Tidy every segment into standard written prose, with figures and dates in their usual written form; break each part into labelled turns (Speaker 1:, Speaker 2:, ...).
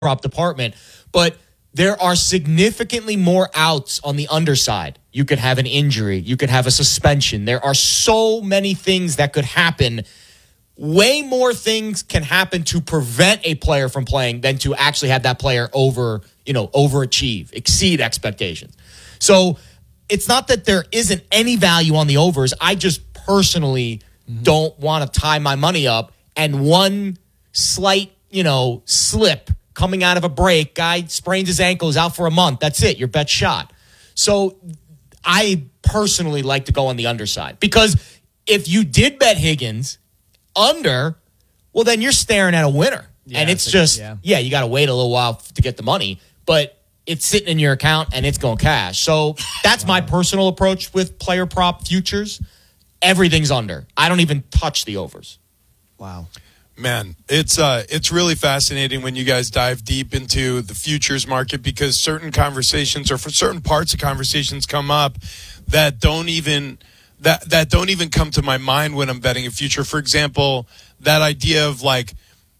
Speaker 1: prop department, but there are significantly more outs on the underside. You could have an injury. You could have a suspension. There are so many things that could happen. Way more things can happen to prevent a player from playing than to actually have that player overachieve, exceed expectations. So it's not that there isn't any value on the overs. I just personally don't want to tie my money up, and one slight, slip coming out of a break, guy sprains his ankle, is out for a month. That's it. Your bet shot. So I personally like to go on the underside, because if you did bet Higgins under, well, then you're staring at a winner. Yeah, and it's you got to wait a little while to get the money, but it's sitting in your account and it's going cash. So that's my personal approach with player prop futures. Everything's under. I don't even touch the overs.
Speaker 2: Wow.
Speaker 3: Man, it's really fascinating when you guys dive deep into the futures market, because certain conversations, or for certain parts of conversations, come up that don't even come to my mind when I'm betting a future. For example, that idea of like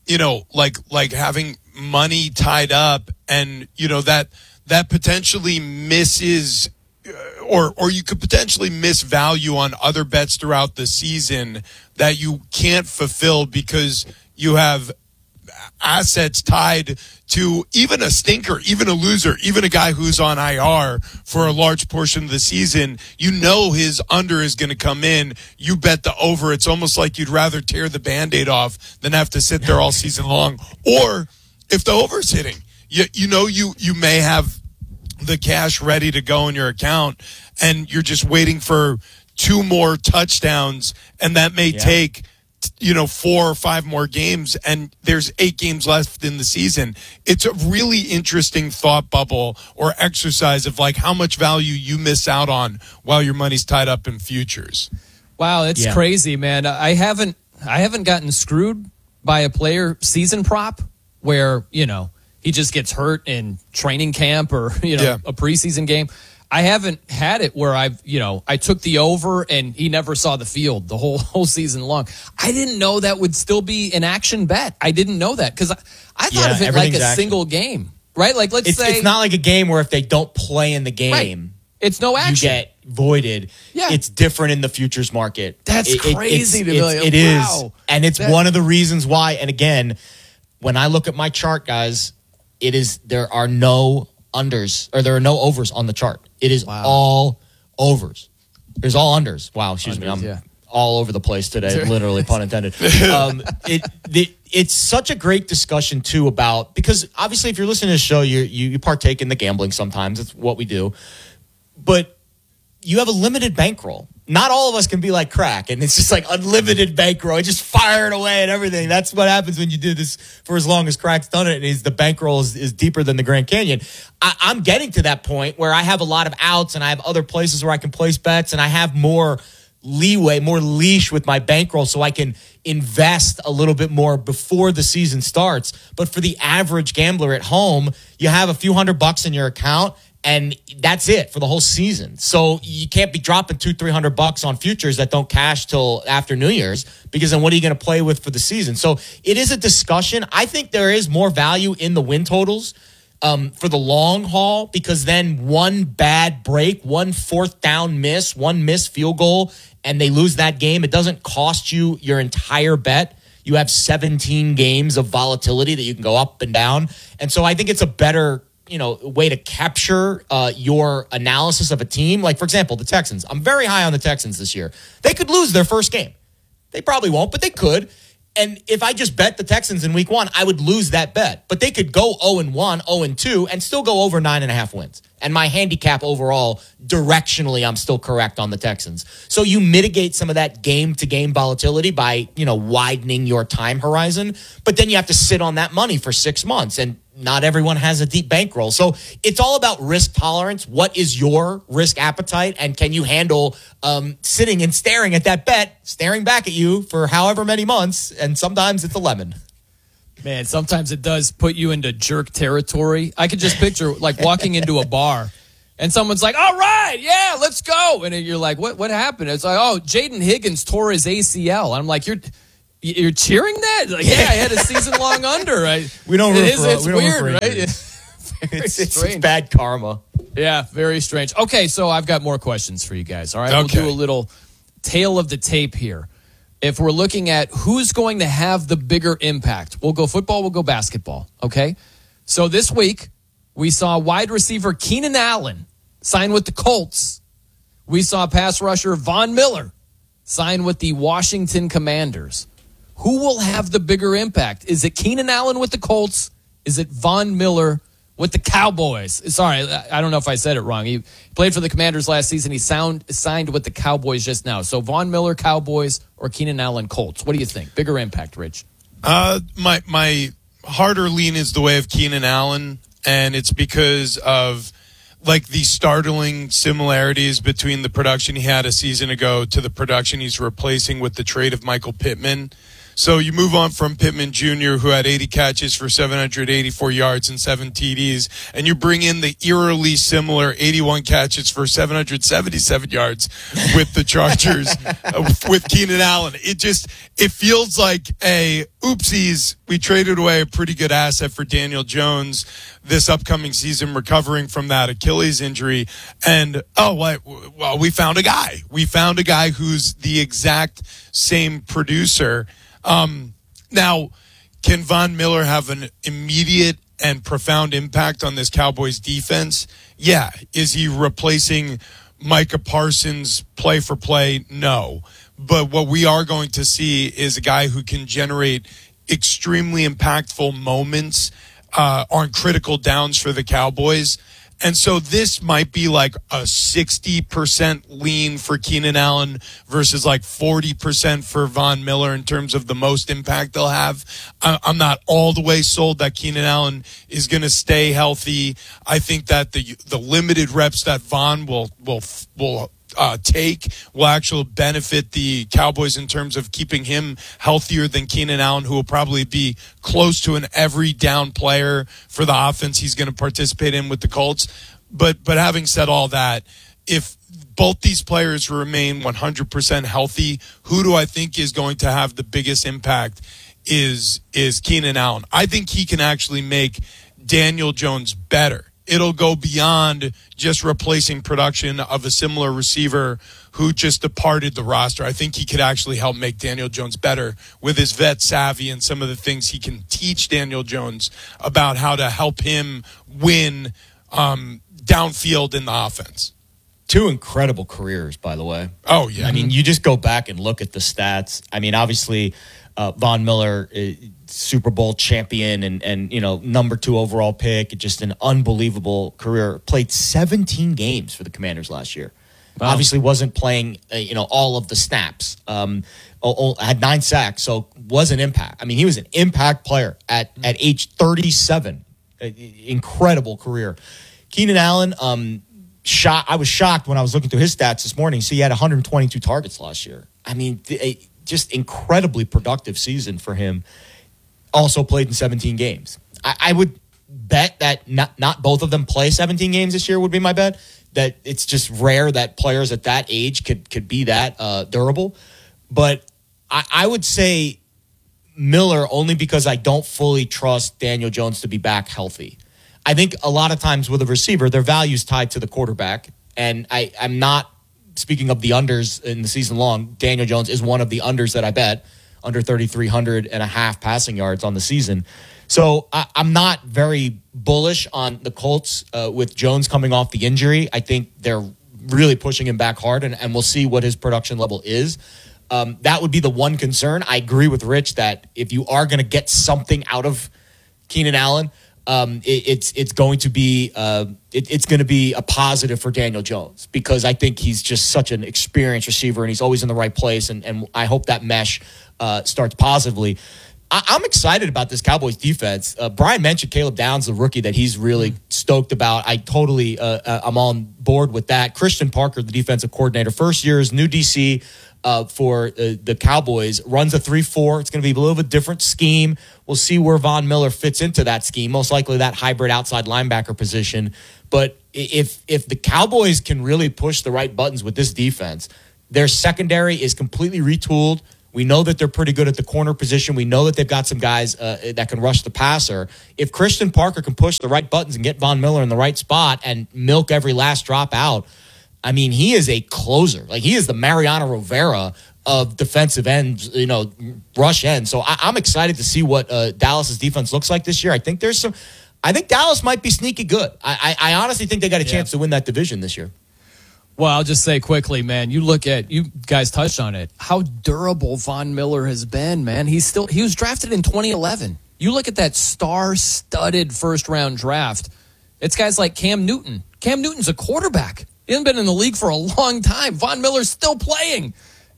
Speaker 3: having money tied up, and that potentially misses, or you could potentially miss value on other bets throughout the season that you can't fulfill because you have assets tied to even a stinker, even a loser, even a guy who's on IR for a large portion of the season. His under is going to come in. You bet the over. It's almost like you'd rather tear the Band-Aid off than have to sit there all season long. Or if the over's hitting, you may have the cash ready to go in your account, and you're just waiting for 2 more touchdowns, and that may take 4 or 5 more games, and there's 8 games left in the season. It's a really interesting thought bubble or exercise of like how much value you miss out on while your money's tied up in futures.
Speaker 2: Wow, it's crazy, man. I haven't gotten screwed by a player season prop where, he just gets hurt in training camp or, a preseason game. I haven't had it where I took the over and he never saw the field the whole season long. I didn't know that would still be an action bet. I didn't know that, because I thought of it like a single game, right? Like let's say
Speaker 1: it's not like a game where if they don't play in the game,
Speaker 2: it's no action.
Speaker 1: You get voided. Yeah. It's different in the futures market.
Speaker 2: That's crazy to me.
Speaker 1: It is. And it's one of the reasons why. And again, when I look at my chart, guys, there are no unders, or there are no overs on the chart. It is all overs. There's all unders. Wow, excuse me. I'm all over the place today, literally, pun intended. It's such a great discussion, too, about, because obviously if you're listening to the show, you partake in the gambling sometimes. It's what we do. But you have a limited bankroll. Not all of us can be like crack, and it's just like unlimited bankroll. It just fire it away and everything. That's what happens when you do this for as long as crack's done it, and the bankroll is deeper than the Grand Canyon. I'm getting to that point where I have a lot of outs, and I have other places where I can place bets, and I have more leeway, more leash with my bankroll, so I can invest a little bit more before the season starts. But for the average gambler at home, you have a few $100 in your account, and that's it for the whole season. So you can't be dropping $200-$300 on futures that don't cash till after New Year's, because then what are you going to play with for the season? So it is a discussion. I think there is more value in the win totals for the long haul, because then one bad break, one 4th down miss, one missed field goal, and they lose that game. It doesn't cost you your entire bet. You have 17 games of volatility that you can go up and down. And so I think it's a better way to capture your analysis of a team. Like, for example, the Texans. I'm very high on the Texans this year. They could lose their first game. They probably won't, but they could. And if I just bet the Texans in week 1, I would lose that bet. But they could go 0-1, 0-2, and still go over 9.5 wins. And my handicap overall, directionally, I'm still correct on the Texans. So you mitigate some of that game-to-game volatility by, widening your time horizon. But then you have to sit on that money for 6 months. And not everyone has a deep bankroll. So it's all about risk tolerance. What is your risk appetite? And can you handle sitting and staring at that bet, staring back at you for however many months? And sometimes it's a lemon.
Speaker 2: Man, sometimes it does put you into jerk territory. I could just picture like walking into a bar and someone's like, all right, yeah, let's go. And you're like, what happened? It's like, oh, Jaden Higgins tore his ACL. And I'm like, You're cheering that? Like, yeah, I had a season-long under.
Speaker 1: We don't root for
Speaker 2: It's weird, right?
Speaker 1: It's bad karma.
Speaker 2: Yeah, very strange. Okay, so I've got more questions for you guys. All right, We'll do a little tail of the tape here. If we're looking at who's going to have the bigger impact, we'll go football, we'll go basketball, okay? So this week, we saw wide receiver Keenan Allen sign with the Colts. We saw pass rusher Von Miller sign with the Washington Commanders. Who will have the bigger impact? Is it Keenan Allen with the Colts? Is it Von Miller with the Cowboys? Sorry, I don't know if I said it wrong. He played for the Commanders last season. He signed with the Cowboys just now. So Von Miller, Cowboys, or Keenan Allen, Colts? What do you think? Bigger impact, Rich?
Speaker 3: My harder lean is the way of Keenan Allen, and it's because of like the startling similarities between the production he had a season ago to the production he's replacing with the trade of Michael Pittman. So you move on from Pittman Jr., who had 80 catches for 784 yards and 7 TDs, and you bring in the eerily similar 81 catches for 777 yards with the Chargers with Keenan Allen. It feels like oopsies, we traded away a pretty good asset for Daniel Jones this upcoming season, recovering from that Achilles injury. And, we found a guy. We found a guy who's the exact same producer. Now, can Von Miller have an immediate and profound impact on this Cowboys defense? Yeah. Is he replacing Micah Parsons play for play? No. But what we are going to see is a guy who can generate extremely impactful moments on critical downs for the Cowboys. And so this might be like a 60% lean for Keenan Allen versus like 40% for Von Miller in terms of the most impact they'll have. I'm not all the way sold that Keenan Allen is going to stay healthy. I think that the limited reps that Von will take will actually benefit the Cowboys in terms of keeping him healthier than Keenan Allen, who will probably be close to an every down player for the offense he's going to participate in with the Colts. But having said all that, if both these players remain 100% healthy, who do I think is going to have the biggest impact is Keenan Allen. I think he can actually make Daniel Jones better. It'll go beyond just replacing production of a similar receiver who just departed the roster. I think he could actually help make Daniel Jones better with his vet savvy and some of the things he can teach Daniel Jones about how to help him win downfield in the offense.
Speaker 1: 2 incredible careers, by the way.
Speaker 3: Oh, yeah.
Speaker 1: I mean, you just go back and look at the stats. I mean, obviously, Von Miller, Super Bowl champion and number 2 overall pick, just an unbelievable career. Played 17 games for the Commanders last year. Wow. Obviously wasn't playing, all of the snaps. Had 9 sacks, so was an impact. I mean, he was an impact player at age 37. Incredible career. Keenan Allen, I was shocked when I was looking through his stats this morning. So he had 122 targets last year. I mean, just incredibly productive season for him. Also played in 17 games. I would bet that not both of them play 17 games this year would be my bet. That it's just rare that players at that age could be that durable. But I would say Miller only because I don't fully trust Daniel Jones to be back healthy. I think a lot of times with a receiver, their value is tied to the quarterback. And I'm not speaking of the unders in the season long. Daniel Jones is one of the unders that I bet, under 3,300 and a half passing yards on the season. So I'm not very bullish on the Colts with Jones coming off the injury. I think they're really pushing him back hard, and we'll see what his production level is. That would be the one concern. I agree with Rich that if you are going to get something out of Keenan Allen, it's going to be a positive for Daniel Jones, because I think he's just such an experienced receiver and he's always in the right place, and I hope that mesh starts positively. I'm excited about this Cowboys defense. Brian mentioned Caleb Downs, the rookie, that he's really stoked about. I totally I'm on board with that. Christian Parker, the defensive coordinator, first year as new DC for the Cowboys, runs a 3-4. It's going to be a little bit different scheme. We'll see where Von Miller fits into that scheme. Most likely that hybrid outside linebacker position. But if the Cowboys can really push the right buttons with this defense, their secondary is completely retooled We know that they're pretty good at the corner position. We know that they've got some guys that can rush the passer. If Christian Parker can push the right buttons and get Von Miller in the right spot and milk every last drop out, I mean, he is a closer. Like, he is the Mariano Rivera of defensive ends, rush end. So I'm excited to see what Dallas's defense looks like this year. I think Dallas might be sneaky good. I honestly think they got a chance to win that division this year.
Speaker 2: Well, I'll just say quickly, man, you guys touched on it, how durable Von Miller has been, man. He was drafted in 2011. You look at that star-studded first-round draft, it's guys like Cam Newton. Cam Newton's a quarterback. He hasn't been in the league for a long time. Von Miller's still playing.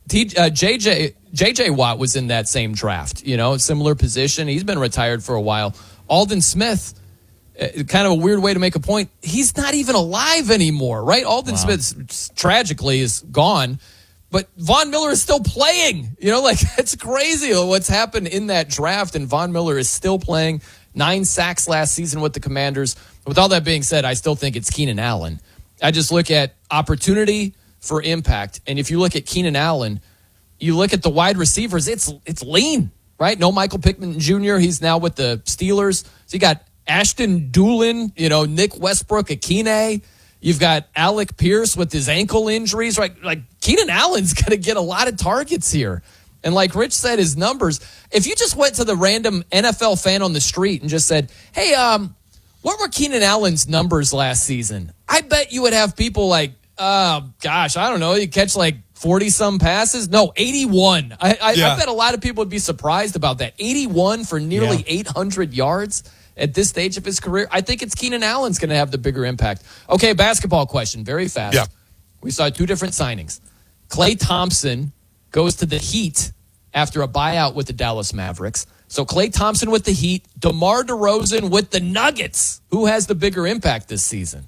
Speaker 2: J.J. Watt was in that same draft, similar position. He's been retired for a while. Aldon Smith, kind of a weird way to make a point. He's not even alive anymore, right? Aldon Smith tragically is gone, but Von Miller is still playing. It's crazy what's happened in that draft, and Von Miller is still playing. 9 sacks last season with the Commanders. With all that being said, I still think it's Keenan Allen. I just look at opportunity for impact, and if you look at Keenan Allen, you look at the wide receivers, it's lean, right? No Michael Pittman Jr., he's now with the Steelers. So you got Ashton Doolin, Nick Westbrook, Akine. You've got Alec Pierce with his ankle injuries, right? Like, Keenan Allen's going to get a lot of targets here. And like Rich said, his numbers, if you just went to the random NFL fan on the street and just said, hey, what were Keenan Allen's numbers last season? I bet you would have people like, gosh, I don't know, you catch like 40-some passes? No, 81. I bet a lot of people would be surprised about that. 81 for nearly 800 yards at this stage of his career. I think it's Keenan Allen's going to have the bigger impact. Okay, basketball question, very fast.
Speaker 3: Yeah.
Speaker 2: We saw 2 different signings. Klay Thompson goes to the Heat after a buyout with the Dallas Mavericks. So Klay Thompson with the Heat, DeMar DeRozan with the Nuggets. Who has the bigger impact this season?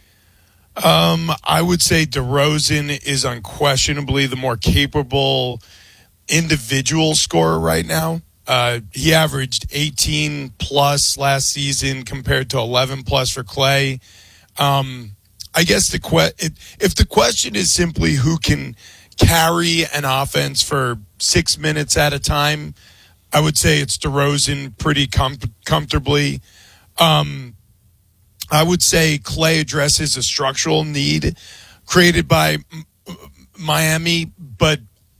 Speaker 3: I would say DeRozan is unquestionably the more capable individual scorer right now. He averaged 18 plus last season compared to 11 plus for Klay. I guess if the question is simply who can carry an offense for 6 minutes at a time, I would say it's DeRozan pretty comfortably. I would say Klay addresses a structural need created by Miami, but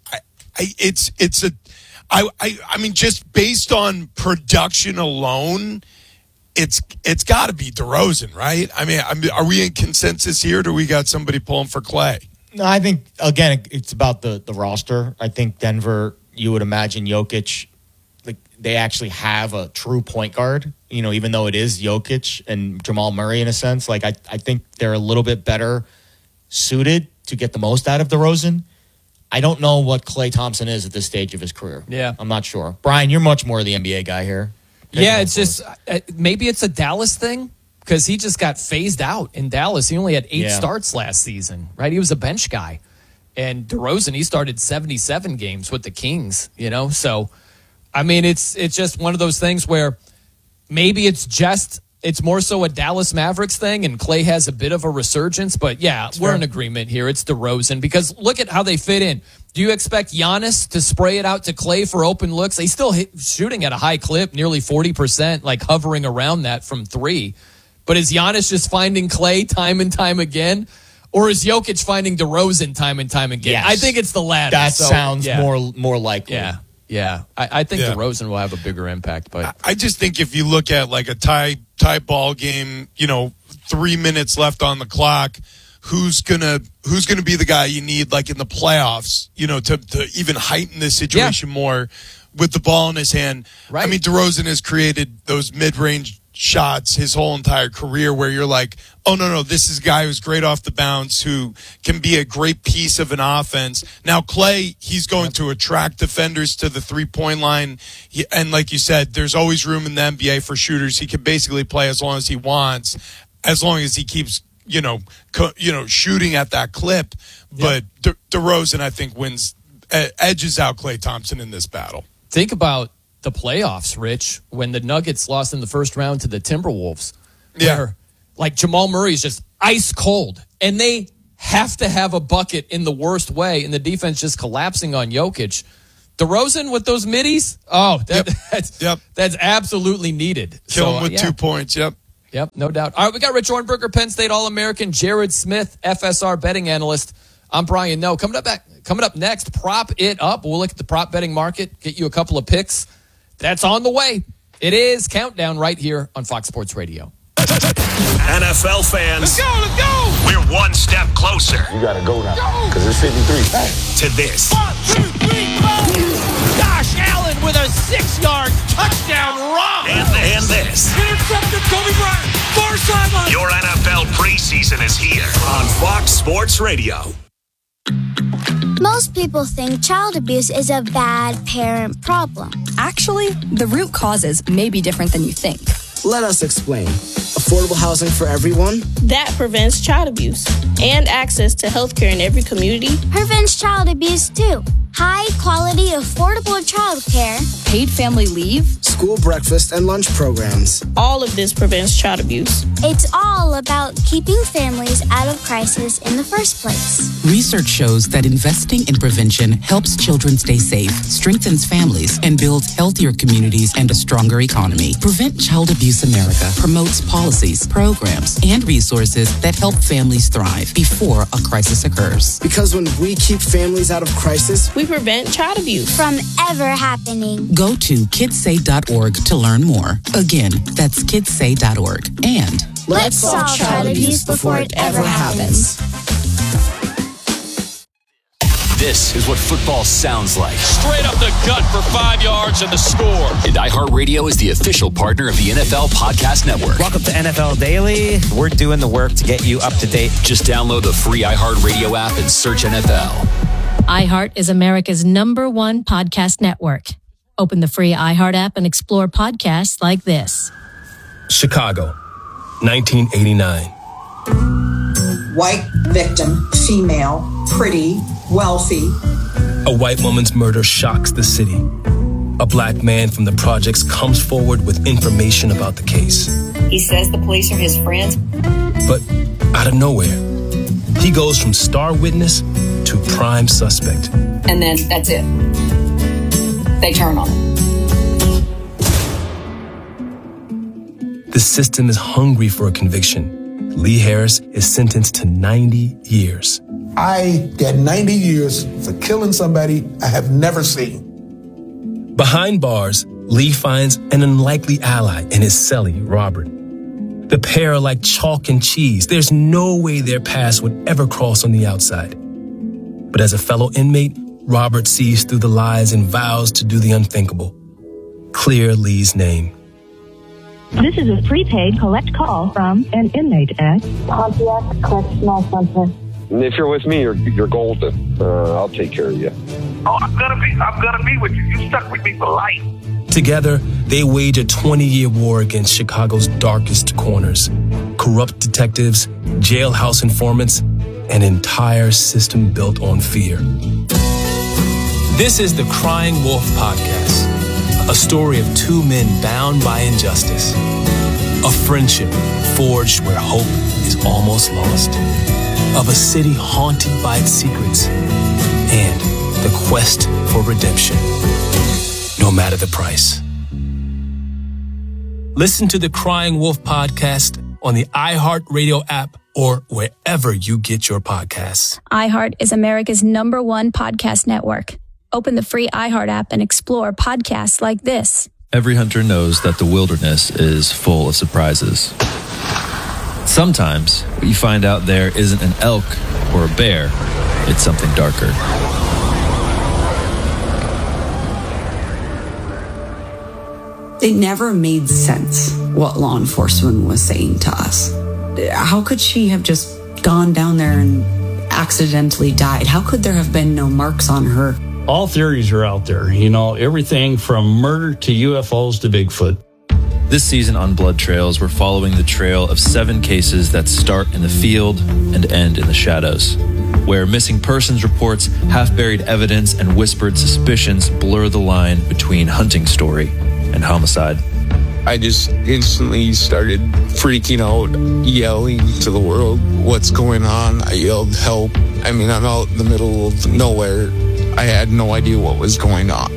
Speaker 3: I mean, just based on production alone, it's got to be DeRozan, right? I mean, are we in consensus here? Or do we got somebody pulling for Klay?
Speaker 1: No, I think, again, it's about the roster. I think Denver, you would imagine Jokic, like, they actually have a true point guard, even though it is Jokic and Jamal Murray in a sense. Like, I think they're a little bit better suited to get the most out of DeRozan. I don't know what Klay Thompson is at this stage of his career.
Speaker 2: Yeah.
Speaker 1: I'm not sure. Brian, you're much more the NBA guy here.
Speaker 2: It's just, maybe it's a Dallas thing, because he just got phased out in Dallas. He only had 8 starts last season, right? He was a bench guy. And DeRozan, he started 77 games with the Kings, So, I mean, it's just one of those things where maybe it's more so a Dallas Mavericks thing, and Klay has a bit of a resurgence. But, we're in agreement here. It's DeRozan, because look at how they fit in. Do you expect Giannis to spray it out to Klay for open looks? He's still shooting at a high clip, nearly 40%, like hovering around that from 3. But is Giannis just finding Klay time and time again? Or is Jokic finding DeRozan time and time again?
Speaker 1: Yes.
Speaker 2: I think it's the latter.
Speaker 1: That sounds more likely.
Speaker 2: Yeah. I think DeRozan will have a bigger impact. But
Speaker 3: I just think if you look at like a tie ball game, 3 minutes left on the clock, who's gonna be the guy you need like in the playoffs, to even heighten this situation more with the ball in his hand. Right. I mean, DeRozan has created those mid-range shots his whole entire career where you're like, oh, no, this is a guy who's great off the bounce, who can be a great piece of an offense. Now, Klay, he's going to attract defenders to the three-point line. And like you said, there's always room in the NBA for shooters. He can basically play as long as he wants, as long as he keeps, shooting at that clip. But DeRozan, I think, edges out Klay Thompson in this battle.
Speaker 2: Think about the playoffs, Rich, when the Nuggets lost in the first round to the Timberwolves. Where, like, Jamal Murray's just ice cold, and they have to have a bucket in the worst way, and the defense just collapsing on Jokic. DeRozan with those middies. Oh, that's absolutely needed.
Speaker 3: Kill him with 2 points. Yep,
Speaker 2: no doubt. All right, we got Rich Ornberger, Penn State All-American, Jared Smith, FSR betting analyst. I'm Brian Noe. Coming up next, Prop It Up. We'll look at the prop betting market, get you a couple of picks. That's on the way. It is Countdown right here on Fox Sports Radio.
Speaker 4: NFL fans,
Speaker 5: let's go!
Speaker 4: We're one step closer.
Speaker 6: You gotta go now, because it's 53. Hey.
Speaker 4: To this.
Speaker 5: 1, 2, 3, 4. Josh Allen with a 6-yard touchdown run.
Speaker 4: And this.
Speaker 5: Intercepted Kobe Bryant. Far sideline.
Speaker 4: Your NFL preseason is here on Fox Sports Radio.
Speaker 7: Most people think child abuse is a bad parent problem.
Speaker 8: Actually, the root causes may be different than you think.
Speaker 9: Let us explain. Affordable housing for everyone.
Speaker 10: That prevents child abuse. And access to healthcare in every community.
Speaker 7: Prevents child abuse too. High quality, affordable childcare.
Speaker 8: Paid family leave.
Speaker 9: School breakfast and lunch programs.
Speaker 10: All of this prevents child abuse.
Speaker 7: It's all about keeping families out of crisis in the first place.
Speaker 11: Research shows that investing in prevention helps children stay safe, strengthens families, and builds healthier communities and a stronger economy. Prevent Child Abuse America promotes policies, programs, and resources that help families thrive before a crisis occurs.
Speaker 9: Because when we keep families out of crisis,
Speaker 10: we prevent child abuse
Speaker 7: from ever happening.
Speaker 11: Go to kidssay.org to learn more. Again, that's kidssay.org. And
Speaker 7: let's solve child abuse before it ever happens.
Speaker 12: This is what football sounds like.
Speaker 5: Straight up the gut for 5 yards and the score.
Speaker 12: And iHeartRadio is the official partner of the NFL Podcast Network.
Speaker 13: Welcome to NFL Daily. We're doing the work to get you up to date.
Speaker 12: Just download the free iHeartRadio app and search NFL.
Speaker 14: iHeart is America's #1 podcast network. Open the free iHeart app and explore podcasts like this.
Speaker 15: Chicago, 1989.
Speaker 16: White victim, female, pretty, wealthy.
Speaker 15: A white woman's murder shocks the city. A black man from the projects comes forward with information about the case.
Speaker 17: He says the police are his friends.
Speaker 15: But out of nowhere, he goes from star witness to prime suspect.
Speaker 17: And then that's it. They turn on him.
Speaker 15: The system is hungry for a conviction. Lee Harris is sentenced to 90 years.
Speaker 18: I get 90 years for killing somebody I have never seen.
Speaker 15: Behind bars, Lee finds an unlikely ally in his cellie, Robert. The pair are like chalk and cheese. There's no way their paths would ever cross on the outside. But as a fellow inmate, Robert sees through the lies and vows to do the unthinkable. Clear Lee's name.
Speaker 19: This is a prepaid collect call from an inmate at
Speaker 20: Pontiac Correctional Center.
Speaker 16: If you're with me, you're golden. I'll take care of you.
Speaker 4: Oh, I'm gonna be with you. You stuck with me for life.
Speaker 15: Together, they wage a 20-year war against Chicago's darkest corners. Corrupt detectives, jailhouse informants, an entire system built on fear. This is the Crying Wolf Podcast, a story of two men bound by injustice, a friendship forged where hope is almost lost, of a city haunted by its secrets, and the quest for redemption, no matter the price. Listen to the Crying Wolf Podcast on the iHeartRadio app or wherever you get your podcasts.
Speaker 8: iHeart is America's #1 podcast network. Open the free iHeart app and explore podcasts like this.
Speaker 10: Every hunter knows that the wilderness is full of surprises. Sometimes what you find out there isn't an elk or a bear, it's something darker.
Speaker 15: It never made sense what law enforcement was saying to us. How could she have just gone down there and accidentally died? How could there have been no marks on her?
Speaker 20: All theories are out there, everything from murder to UFOs to Bigfoot.
Speaker 10: This season on Blood Trails, we're following the trail of 7 cases that start in the field and end in the shadows, where missing persons reports, half-buried evidence, and whispered suspicions blur the line between hunting story and homicide.
Speaker 5: I just instantly started freaking out, yelling to the world, what's going on? I yelled, help. I'm out in the middle of nowhere. I had no idea what was going on.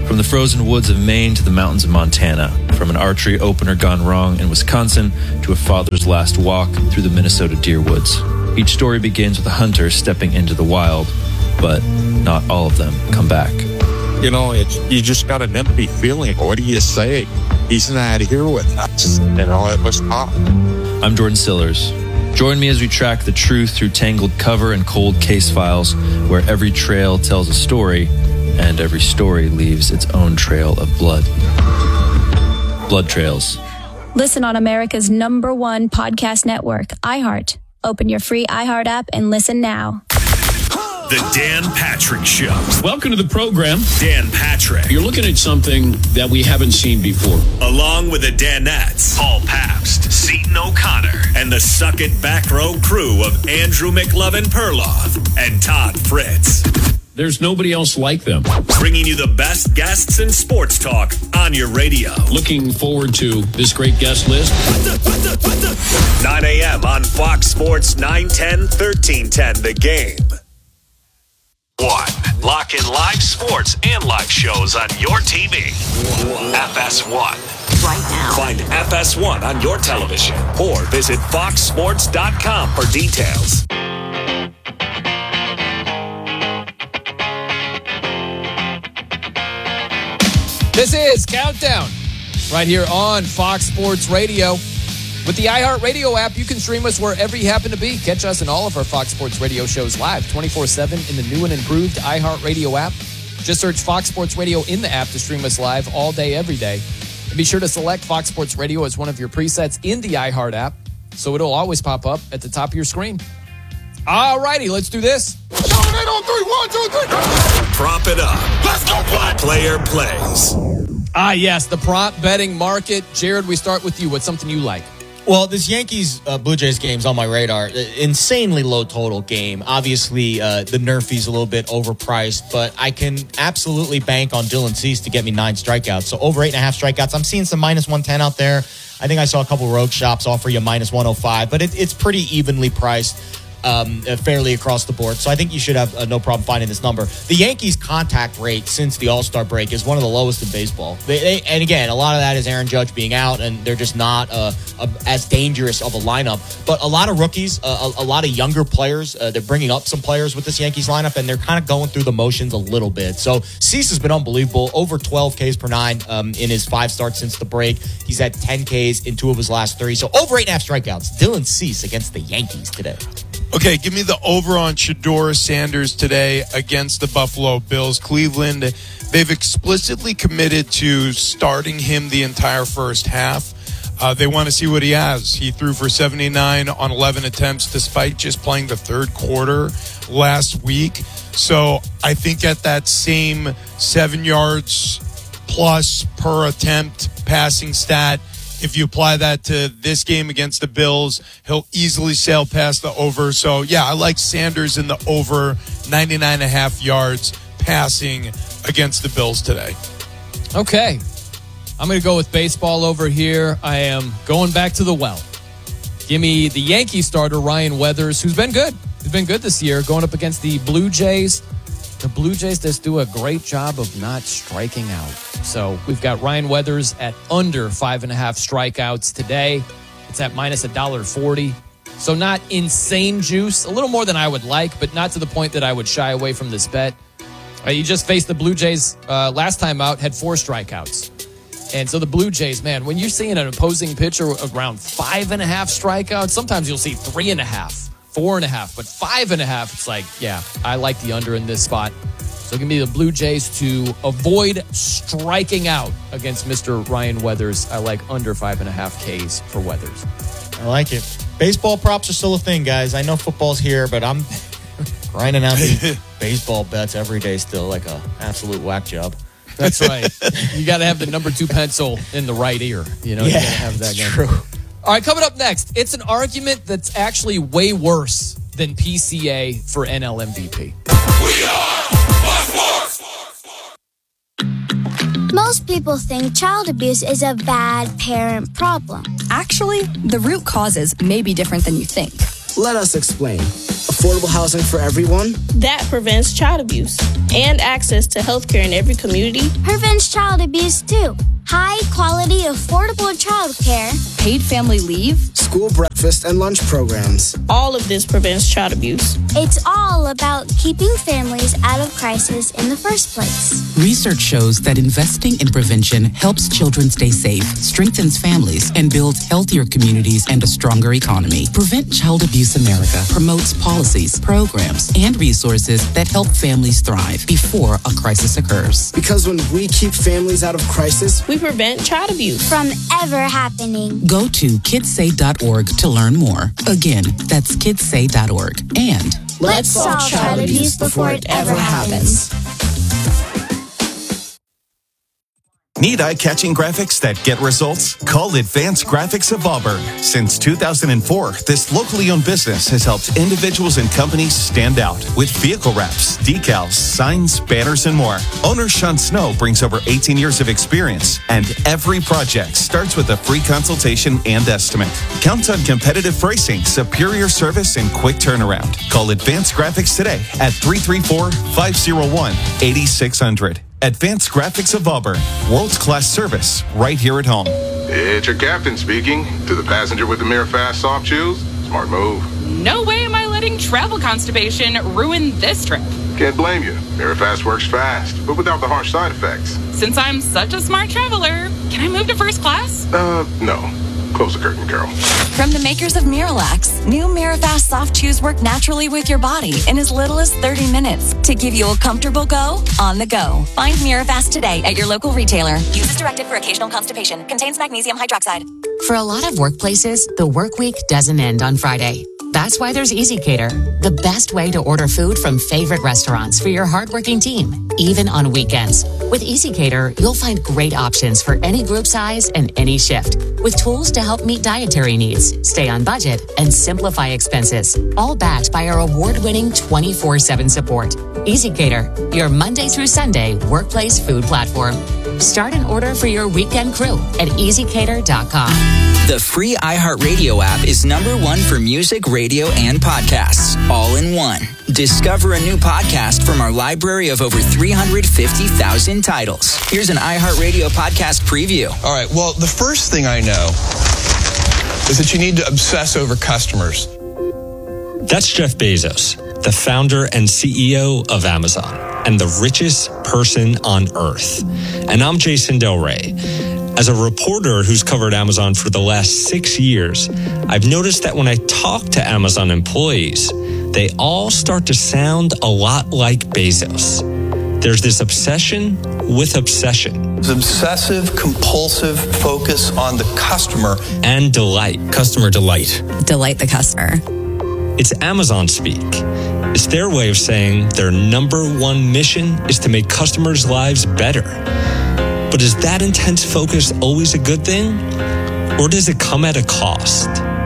Speaker 10: From the frozen woods of Maine to the mountains of Montana, from an archery opener gone wrong in Wisconsin to a father's last walk through the Minnesota deer woods. Each story begins with a hunter stepping into the wild, but not all of them come back.
Speaker 5: You know, you just got an empty feeling. What do you say? He's not here with us. You know, it was tough.
Speaker 10: I'm Jordan Sillers. Join me as we track the truth through tangled cover and cold case files, where every trail tells a story and every story leaves its own trail of blood. Blood Trails.
Speaker 8: Listen on America's #1 podcast network, iHeart. Open your free iHeart app and listen now.
Speaker 4: The Dan Patrick Show.
Speaker 20: Welcome to the program.
Speaker 4: Dan Patrick.
Speaker 20: You're looking at something that we haven't seen before.
Speaker 4: Along with the Danettes, Paul Pabst, Seton O'Connor, and the Suck It Back Row crew of Andrew McLovin Perloff and Todd Fritz.
Speaker 20: There's nobody else like them.
Speaker 4: Bringing you the best guests in sports talk on your radio.
Speaker 20: Looking forward to this great guest list.
Speaker 4: 9 a.m. on Fox Sports 910, 1310, The Game. Lock in live sports and live shows on your TV. FS1.
Speaker 17: Right now.
Speaker 4: Find FS1 on your television or visit foxsports.com for details.
Speaker 2: This is Countdown right here on Fox Sports Radio. With the iHeartRadio app, you can stream us wherever you happen to be. Catch us in all of our Fox Sports Radio shows live 24/7 in the new and improved iHeartRadio app. Just search Fox Sports Radio in the app to stream us live all day, every day. And be sure to select Fox Sports Radio as one of your presets in the iHeart app, so it'll always pop up at the top of your screen. All righty, let's do this.
Speaker 3: 7, 8 on 3, 1, 2, 3.
Speaker 4: Prop it up. Let's go play. Player plays.
Speaker 2: Yes, the prop betting market. Jared, we start with you. What's something you like?
Speaker 1: Well, this Yankees-Blue Jays game's on my radar. Insanely low total game. Obviously, the Nerfie's a little bit overpriced, but I can absolutely bank on Dylan Cease to get me 9 strikeouts. So over 8.5 strikeouts. I'm seeing some -110 out there. I think I saw a couple rogue shops offer you -105, but it's pretty evenly priced. Fairly across the board. So I think you should have no problem finding this number. The Yankees' contact rate since the All-Star break is one of the lowest in baseball. And again, a lot of that is Aaron Judge being out, and they're just not as dangerous of a lineup. But a lot of rookies, a lot of younger players, they're bringing up some players with this Yankees lineup, and they're kind of going through the motions a little bit. So Cease has been unbelievable. Over 12 Ks per 9 in his 5 starts since the break. He's had 10 Ks in 2 of his last 3. So over 8.5 strikeouts. Dylan Cease against the Yankees today.
Speaker 3: Okay, give me the over on Shedeur Sanders today against the Buffalo Bills. Cleveland, they've explicitly committed to starting him the entire first half. They want to see what he has. He threw for 79 on 11 attempts despite just playing the third quarter last week. So I think at that same 7 yards plus per attempt passing stat, if you apply that to this game against the Bills, he'll easily sail past the over. So, yeah, I like Sanders in the over 99.5 yards passing against the Bills today.
Speaker 2: Okay. I'm going to go with baseball over here. I am going back to the well. Give me the Yankee starter, Ryan Weathers, who's been good. He's been good this year, going up against the Blue Jays. The Blue Jays just do a great job of not striking out. So we've got Ryan Weathers at under 5.5 strikeouts today. It's at minus $1.40. So not insane juice. A little more than I would like, but not to the point that I would shy away from this bet. You just faced the Blue Jays last time out, had 4 strikeouts. And so the Blue Jays, man, when you're seeing an opposing pitcher around 5.5 strikeouts, sometimes you'll see 3.5. 4.5, but 5.5, it's like, yeah, I like the under in this spot. So give me the Blue Jays to avoid striking out against Mr. Ryan Weathers. I like under 5.5 Ks for Weathers.
Speaker 1: I like it. Baseball props are still a thing, guys. I know football's here, but I'm grinding out these baseball bets every day still like a absolute whack job.
Speaker 2: That's right. You got to have the number 2 pencil in the right ear. You know,
Speaker 1: yeah,
Speaker 2: you got to have that.
Speaker 1: That's true.
Speaker 2: All right, coming up next, it's an argument that's actually way worse than PCA for NL MVP.
Speaker 4: We are Fox Sports.
Speaker 7: Most people think child abuse is a bad parent problem.
Speaker 21: Actually, the root causes may be different than you think.
Speaker 9: Let us explain. Affordable housing for everyone.
Speaker 21: That prevents child abuse. And access to healthcare in every community.
Speaker 7: Prevents child abuse too. High quality, affordable childcare.
Speaker 17: Paid family leave.
Speaker 9: School breakfast and lunch programs.
Speaker 21: All of this prevents child abuse.
Speaker 7: It's all about keeping families out of crisis in the first place.
Speaker 11: Research shows that investing in prevention helps children stay safe, strengthens families, and builds healthier communities and a stronger economy. Prevent Child Abuse America promotes policies, programs, and resources that help families thrive before a crisis occurs.
Speaker 9: Because when we keep families out of crisis,
Speaker 21: we prevent child abuse
Speaker 7: from ever happening.
Speaker 11: Go to kidssay.org to learn more. Again, that's kidssay.org. And
Speaker 7: let's solve child abuse before it ever happens.
Speaker 22: Need eye-catching graphics that get results? Call Advanced Graphics of Auburn. Since 2004, this locally owned business has helped individuals and companies stand out with vehicle wraps, decals, signs, banners, and more. Owner Sean Snow brings over 18 years of experience, and every project starts with a free consultation and estimate. Count on competitive pricing, superior service, and quick turnaround. Call Advanced Graphics today at 334-501-8600. Advanced Graphics of Auburn. World-class service right here at home.
Speaker 23: It's your captain speaking. To the passenger with the Mirafast soft chews, smart move.
Speaker 24: No way am I letting travel constipation ruin this trip.
Speaker 23: Can't blame you. Mirafast works fast, but without the harsh side effects.
Speaker 24: Since I'm such a smart traveler, can I move to first class?
Speaker 23: No. Close the curtain, Carol.
Speaker 17: From the makers of Miralax, new Mirafast soft chews work naturally with your body in as little as 30 minutes to give you a comfortable go on the go. Find Mirafast today at your local retailer. Use as directed for occasional constipation. Contains magnesium hydroxide.
Speaker 25: For a lot of workplaces, the work week doesn't end on Friday. That's why there's EasyCater, the best way to order food from favorite restaurants for your hardworking team, even on weekends. With EasyCater, you'll find great options for any group size and any shift, with tools to help meet dietary needs, stay on budget, and simplify expenses, all backed by our award-winning 24/7 support. EasyCater, your Monday through Sunday workplace food platform. Start an order for your weekend crew at EasyCater.com.
Speaker 26: The free iHeartRadio app is #1 for music, radio, and podcasts, all in one. Discover a new podcast from our library of over 350,000 titles. Here's an iHeartRadio podcast preview.
Speaker 27: All right, well, the first thing I know is that you need to obsess over customers.
Speaker 28: That's Jeff Bezos, the founder and CEO of Amazon, and the richest person on earth. And I'm Jason Del Rey. As a reporter who's covered Amazon for the last 6 years, I've noticed that when I talk to Amazon employees, they all start to sound a lot like Bezos. There's this obsession with obsession.
Speaker 27: It's obsessive, compulsive focus on the customer.
Speaker 28: And delight.
Speaker 27: Customer delight.
Speaker 17: Delight the customer.
Speaker 28: It's Amazon speak. It's their way of saying their #1 mission is to make customers' lives better. But is that intense focus always a good thing? Or does it come at a cost?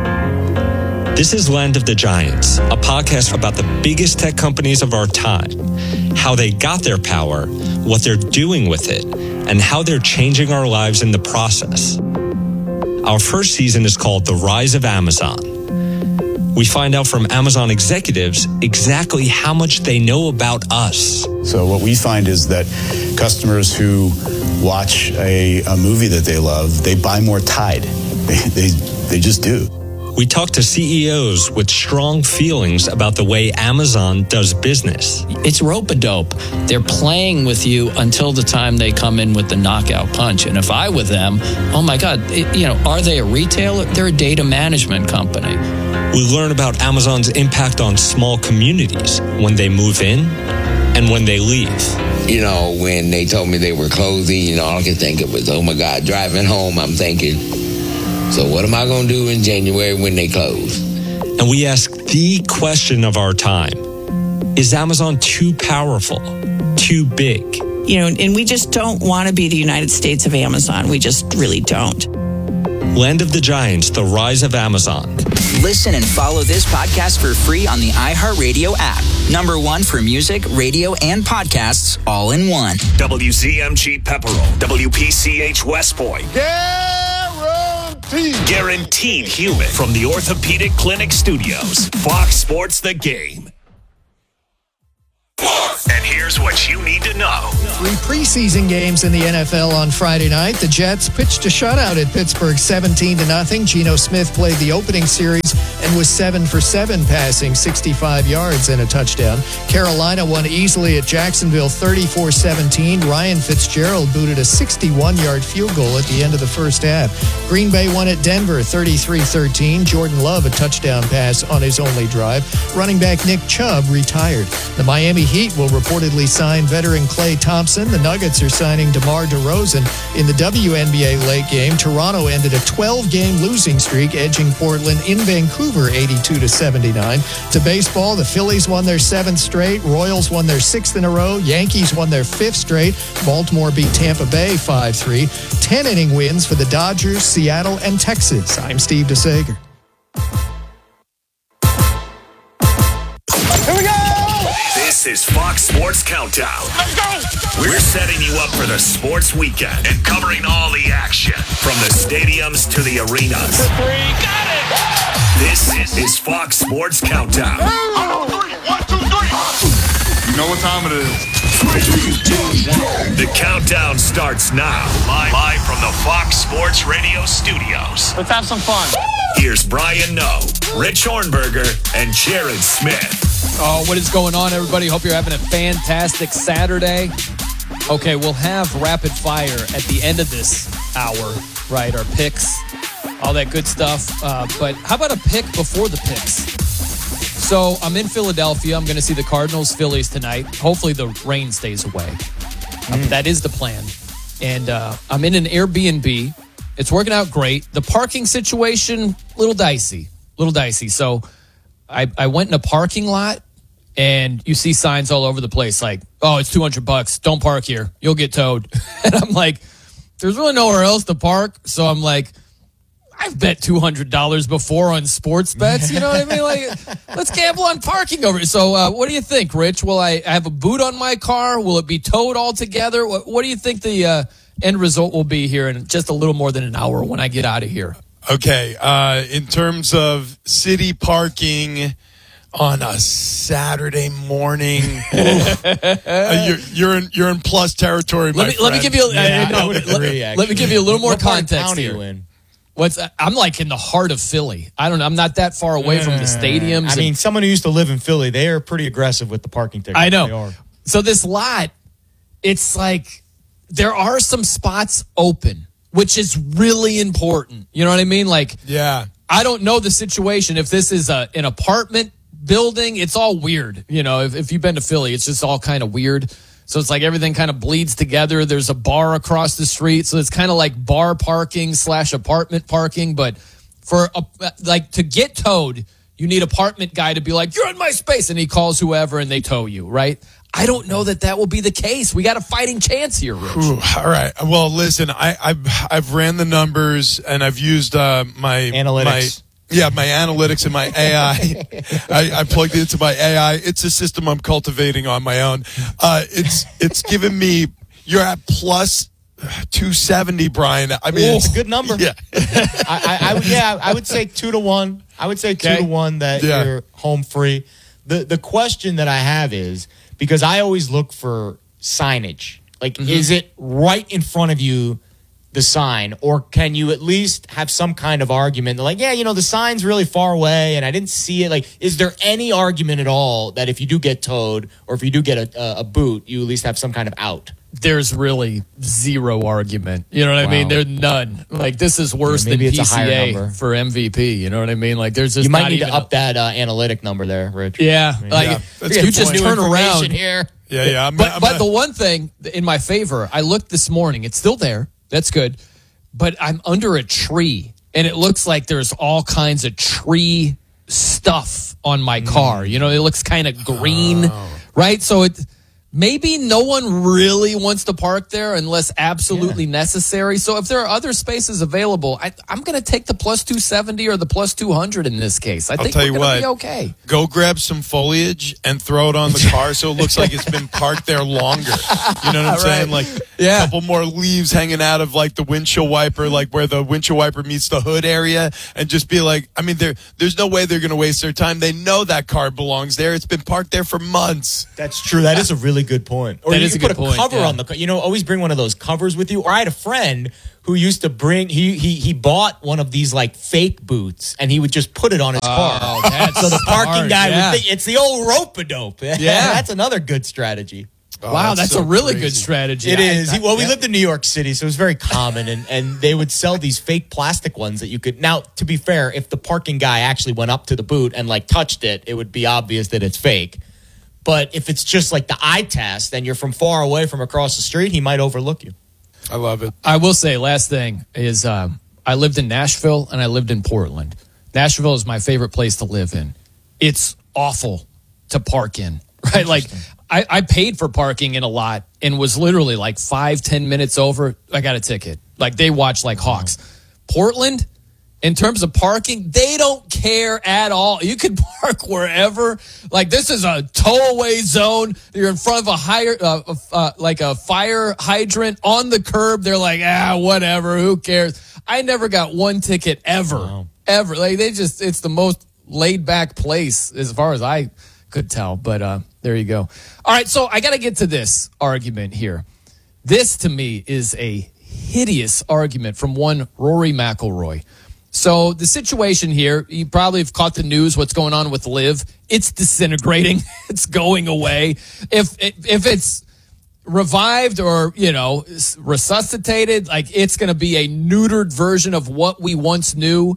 Speaker 28: This is Land of the Giants, a podcast about the biggest tech companies of our time, how they got their power, what they're doing with it, and how they're changing our lives in the process. Our first season is called The Rise of Amazon. We find out from Amazon executives exactly how much they know about us.
Speaker 29: So what we find is that customers who watch a movie that they love, they buy more Tide. They just do.
Speaker 28: We talk to CEOs with strong feelings about the way Amazon does business.
Speaker 2: It's rope-a-dope. They're playing with you until the time they come in with the knockout punch. And if I were them, oh my God, are they a retailer? They're a data management company.
Speaker 28: We learn about Amazon's impact on small communities when they move in and when they leave.
Speaker 30: When they told me they were closing, all I could think of was, oh my God, driving home, I'm thinking, so what am I going to do in January when they close?
Speaker 28: And we ask the question of our time. Is Amazon too powerful? Too big?
Speaker 31: And we just don't want to be the United States of Amazon. We just really don't.
Speaker 28: Land of the Giants, The Rise of Amazon.
Speaker 26: Listen and follow this podcast for free on the iHeartRadio app. #1 for music, radio, and podcasts, all in one.
Speaker 4: WZMG Pepperell, WPCH West Point.
Speaker 32: Guaranteed
Speaker 4: Guaranteed human. From the Orthopedic Clinic Studios, Fox Sports The Game. And here's what you need to know.
Speaker 5: 3 preseason games in the NFL on Friday night. The Jets pitched a shutout at Pittsburgh 17-0. Geno Smith played the opening series and was 7 for 7 passing, 65 yards and a touchdown. Carolina won easily at Jacksonville 34-17. Ryan Fitzgerald booted a 61-yard field goal at the end of the first half. Green Bay won at Denver 33-13. Jordan Love a touchdown pass on his only drive. Running back Nick Chubb retired. The Miami Heat will reportedly sign veteran Klay Thompson. The Nuggets are signing DeMar DeRozan. In the WNBA late game, Toronto ended a 12-game losing streak, edging Portland in Vancouver 82-79. To baseball, the Phillies won their 7th straight. Royals won their 6th in a row. Yankees won their 5th straight. Baltimore beat Tampa Bay 5-3. 10-inning wins for the Dodgers, Seattle, and Texas. I'm Steve DeSager.
Speaker 4: Here we go! This is Fox Sports Countdown. Let's go! We're setting you up for the sports weekend and covering all the action from the stadiums to the arenas. For 3, got it! This is Fox Sports Countdown. 1, 2, 3.
Speaker 23: You know what time it is.
Speaker 4: 3, 2, 1. The countdown starts now. Live from the Fox Sports Radio studios.
Speaker 6: Let's have some fun.
Speaker 4: Here's Brian Noe, Rich Hornberger, and Jared Smith.
Speaker 2: Oh, what is going on, everybody? Hope you're having a fantastic Saturday. Okay, we'll have rapid fire at the end of this hour, right? Our picks, all that good stuff. But how about a pick before the picks? So I'm in Philadelphia. I'm going to see the Cardinals-Phillies tonight. Hopefully the rain stays away. That is the plan. And I'm in an Airbnb. It's working out great. The parking situation, little dicey. So I went in a parking lot, and you see signs all over the place like, oh, it's $200. Don't park here. You'll get towed. And I'm like, there's really nowhere else to park. So I'm like, I've bet $200 before on sports bets. You know what I mean? Like, let's gamble on parking over here. So what do you think, Rich? Will I have a boot on my car? Will it be towed altogether? What do you think the end result will be here in just a little more than an hour when I get out of here?
Speaker 3: Okay, in terms of city parking on a Saturday morning, you're in plus territory. Let me
Speaker 2: give you. Let me give you a little more context here. I'm like in the heart of Philly. I don't know. I'm not that far away from the stadiums.
Speaker 1: I mean, someone who used to live in Philly, they are pretty aggressive with the parking tickets.
Speaker 2: I know. So this lot, it's like there are some spots open, which is really important. You know what I mean? Like,
Speaker 3: yeah.
Speaker 2: I don't know the situation. If this is an apartment building, it's all weird. You know, if you've been to Philly, it's just all kind of weird. So it's like everything kind of bleeds together. There's a bar across the street. So it's kind of like bar parking / apartment parking. But for to get towed, you need apartment guy to be like, you're in my space. And he calls whoever and they tow you, right? I don't know that will be the case. We got a fighting chance here, Rich.
Speaker 3: Ooh, all right. Well, listen, I've ran the numbers and I've used my
Speaker 1: analytics.
Speaker 3: My analytics and my AI. I plugged it into my AI. It's a system I'm cultivating on my own. It's given me, you're at plus 270, Brian. I mean,
Speaker 1: it's a good number.
Speaker 3: Yeah.
Speaker 1: I would say 2-1. I would say 2-1 that you're home free. The question that I have is, because I always look for signage. Like, is it right in front of you, the sign, or can you at least have some kind of argument? Like, the sign's really far away and I didn't see it. Like, is there any argument at all that if you do get towed or if you do get a boot, you at least have some kind of out?
Speaker 2: There's really zero argument. You know what I mean? There's none. Like, this is worse than PCA for MVP. You know what I mean? Like, there's just
Speaker 1: you might need to up that analytic number there, Rich.
Speaker 2: Yeah. You just turn around
Speaker 1: here.
Speaker 3: Yeah.
Speaker 2: But the one thing in my favor, I looked this morning. It's still there. That's good. But I'm under a tree, and it looks like there's all kinds of tree stuff on my car. You know, it looks kind of green, right? So maybe no one really wants to park there unless absolutely necessary. So if there are other spaces available, I'm going to take the plus 270 or the plus 200 in this case. I think we're going to be okay.
Speaker 3: Go grab some foliage and throw it on the car so it looks like it's been parked there longer. You know what I'm saying? Like, a couple more leaves hanging out of like the windshield wiper, like where the windshield wiper meets the hood area, and just be like, I mean, there's no way they're going to waste their time. They know that car belongs there. It's been parked there for months.
Speaker 1: That's true. That is a really good point. Or
Speaker 2: that
Speaker 1: you
Speaker 2: is
Speaker 1: can
Speaker 2: a
Speaker 1: put
Speaker 2: good
Speaker 1: a
Speaker 2: point,
Speaker 1: cover on the car. You know, always bring one of those covers with you. Or I had a friend who used to bring, he bought one of these like fake boots, and he would just put it on his car. So the parking guy would think it's the old rope-a-dope. Yeah, that's another good strategy.
Speaker 2: Wow, that's so a really good strategy.
Speaker 1: It is. We lived in New York City, so it was very common, and they would sell these fake plastic ones that you could. Now, to be fair, if the parking guy actually went up to the boot and like touched it, it would be obvious that it's fake. But if it's just like the eye test and you're from far away from across the street, he might overlook you.
Speaker 3: I love it.
Speaker 2: I will say, last thing is I lived in Nashville and I lived in Portland. Nashville is my favorite place to live in. It's awful to park in, right? Like, I paid for parking in a lot and was literally like 5-10 minutes over. I got a ticket. Like, they watch like hawks. Portland, in terms of parking, they don't care at all. You can park wherever. Like, this is a tow-away zone. You're in front of a fire hydrant on the curb. They're like, whatever. Who cares? I never got one ticket ever. Wow. Ever. Like, it's the most laid-back place as far as I could tell. But there you go. All right, so I got to get to this argument here. This, to me, is a hideous argument from one Rory McIlroy. So the situation here, you probably have caught the news, what's going on with LIV. It's disintegrating. It's going away. If it's revived or, resuscitated, like, it's going to be a neutered version of what we once knew.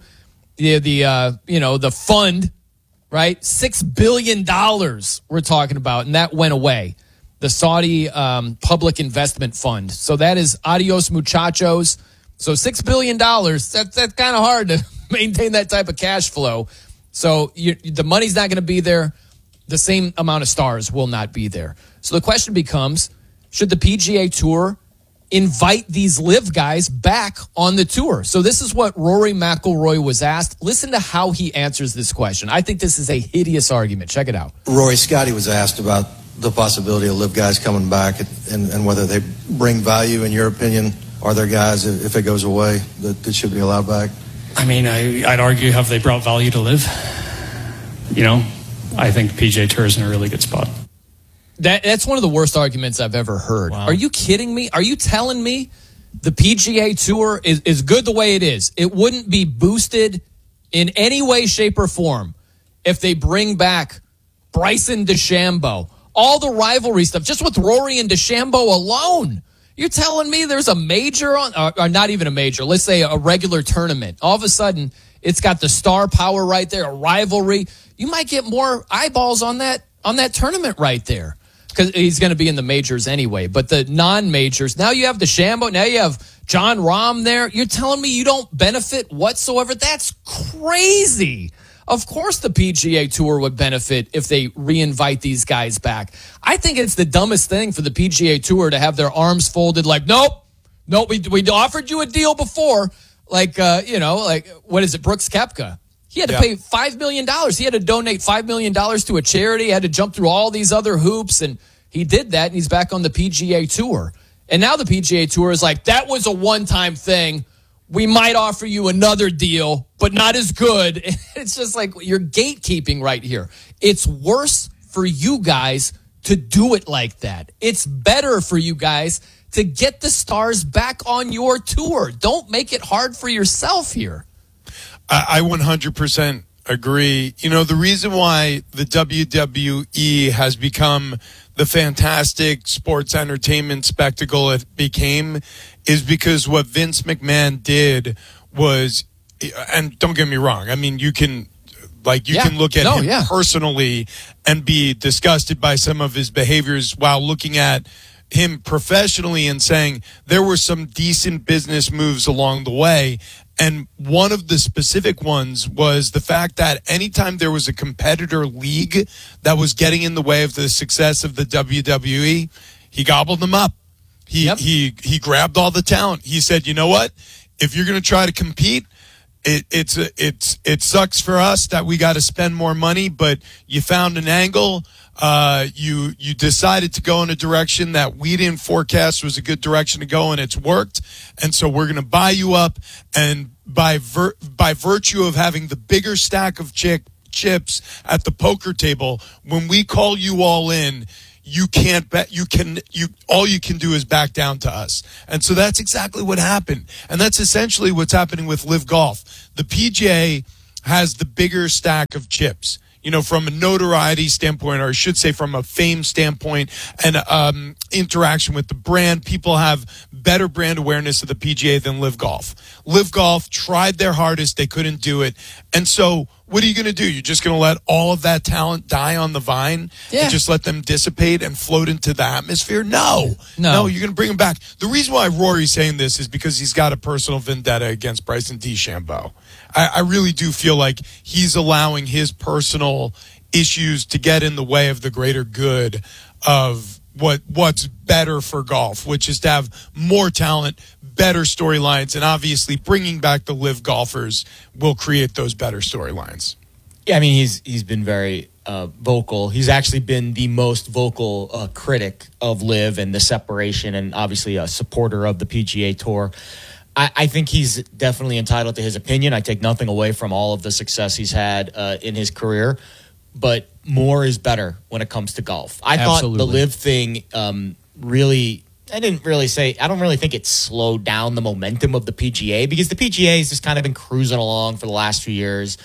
Speaker 2: The fund, right? $6 billion we're talking about, and that went away. The Saudi Public Investment Fund. So that is adios muchachos. So $6 billion, that's kind of hard to maintain that type of cash flow. So the money's not going to be there. The same amount of stars will not be there. So the question becomes, should the PGA Tour invite these LIV guys back on the tour? So this is what Rory McIlroy was asked. Listen to how he answers this question. I think this is a hideous argument. Check it out.
Speaker 6: Rory, Scotty was asked about the possibility of LIV guys coming back and whether they bring value, in your opinion. Are there guys, if it goes away, that should be allowed back?
Speaker 8: I mean, I'd argue, have they brought value to LIV? I think the PGA Tour is in a really good spot.
Speaker 2: That's one of the worst arguments I've ever heard. Wow. Are you kidding me? Are you telling me the PGA Tour is good the way it is? It wouldn't be boosted in any way, shape, or form if they bring back Bryson DeChambeau. All the rivalry stuff, just with Rory and DeChambeau alone. You're telling me there's a major or not even a major, let's say a regular tournament. All of a sudden, it's got the star power right there, a rivalry. You might get more eyeballs on that tournament right there, because he's going to be in the majors anyway. But the non-majors, now you have DeChambeau, now you have Jon Rahm there. You're telling me you don't benefit whatsoever? That's crazy. Of course the PGA Tour would benefit if they reinvite these guys back. I think it's the dumbest thing for the PGA Tour to have their arms folded like, nope, we offered you a deal before. Like, what is it, Brooks Koepka? He had to pay $5 million. He had to donate $5 million to a charity. He had to jump through all these other hoops, and he did that, and he's back on the PGA Tour. And now the PGA Tour is like, that was a one-time thing. We might offer you another deal, but not as good. It's just like you're gatekeeping right here. It's worse for you guys to do it like that. It's better for you guys to get the stars back on your tour. Don't make it hard for yourself here.
Speaker 3: I 100% agree. The reason why the WWE has become the fantastic sports entertainment spectacle it became is because what Vince McMahon did was, and don't get me wrong, I mean, you can look at him personally and be disgusted by some of his behaviors while looking at him professionally and saying there were some decent business moves along the way. And one of the specific ones was the fact that anytime there was a competitor league that was getting in the way of the success of the WWE, he gobbled them up. He grabbed all the talent. He said, you know what? If you're going to try to compete, it sucks for us that we got to spend more money, but you found an angle. You decided to go in a direction that we didn't forecast was a good direction to go, and it's worked. And so we're going to buy you up. And by virtue of having the bigger stack of chips at the poker table, when we call you all in, you can't bet. All you can do is back down to us. And so that's exactly what happened. And that's essentially what's happening with Live Golf. The PGA has the bigger stack of chips. From a notoriety standpoint, or I should say from a fame standpoint and interaction with the brand, people have better brand awareness of the PGA than Live Golf. Live Golf tried their hardest. They couldn't do it. And so what are you going to do? You're just going to let all of that talent die on the vine and just let them dissipate and float into the atmosphere? No, you're going to bring them back. The reason why Rory's saying this is because he's got a personal vendetta against Bryson DeChambeau. I really do feel like he's allowing his personal issues to get in the way of the greater good of what's better for golf, which is to have more talent, better storylines, and obviously bringing back the Live golfers will create those better storylines.
Speaker 1: Yeah, I mean, he's been very vocal. He's actually been the most vocal critic of Live and the separation, and obviously a supporter of the PGA Tour. I think he's definitely entitled to his opinion. I take nothing away from all of the success he's had in his career, but more is better when it comes to golf. I thought the Live thing really, I don't really think it slowed down the momentum of the PGA, because the PGA has just kind of been cruising along for the last few years.